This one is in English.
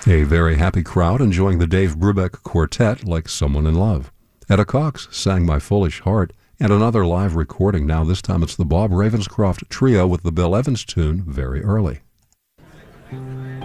A very happy crowd enjoying the Dave Brubeck Quartet like Someone in Love. Etta Cox sang My Foolish Heart, and another live recording now. This time it's the Bob Ravenscroft Trio with the Bill Evans tune, Very Early.